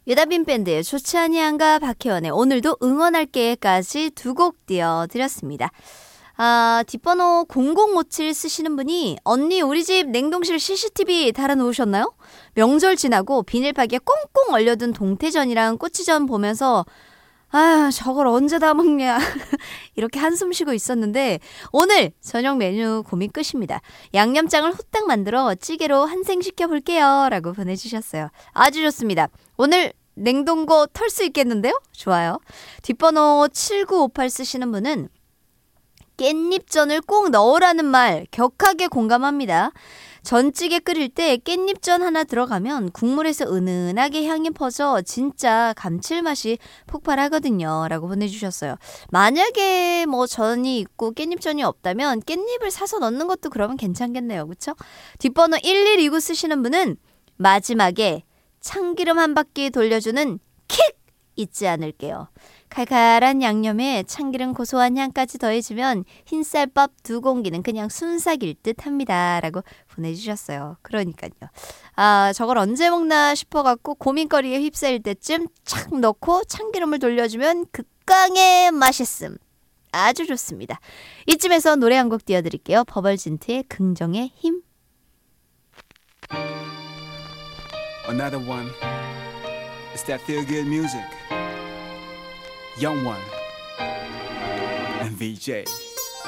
유다빈 밴드의 좋지 아니한가 박혜원의 오늘도 응원할게까지 두 곡 띄워드렸습니다. 뒷번호 0057 쓰시는 분이 언니 우리 집 냉동실 CCTV 달아놓으셨나요? 명절 지나고 비닐박이에 꽁꽁 얼려둔 동태전이랑 꼬치전 보면서 저걸 언제 다 먹냐 이렇게 한숨 쉬고 있었는데 오늘 저녁 메뉴 고민 끝입니다. 양념장을 후딱 만들어 찌개로 한생시켜 볼게요 라고 보내주셨어요. 아주 좋습니다. 오늘 냉동고 털 수 있겠는데요? 좋아요. 뒷번호 7958 쓰시는 분은 깻잎전을 꼭 넣으라는 말 격하게 공감합니다. 전찌개 끓일 때 깻잎전 하나 들어가면 국물에서 은은하게 향이 퍼져 진짜 감칠맛이 폭발하거든요 라고 보내주셨어요. 만약에 전이 있고 깻잎전이 없다면 깻잎을 사서 넣는 것도 그러면 괜찮겠네요. 그렇죠? 뒷번호 1129 쓰시는 분은 마지막에 참기름 한 바퀴 돌려주는 킥! 잊지 않을게요. 칼칼한 양념에 참기름 고소한 향까지 더해지면 흰쌀밥 2공기는 그냥 순삭일 듯 합니다. 라고 보내주셨어요. 그러니까요. 저걸 언제 먹나 싶어갖고 고민거리에 휩싸일 때쯤 착 넣고 참기름을 돌려주면 극강의 맛있음. 아주 좋습니다. 이쯤에서 노래 한 곡 띄워드릴게요. 버벌진트의 긍정의 힘. Another one. It's that feel good music. Young One and VJ.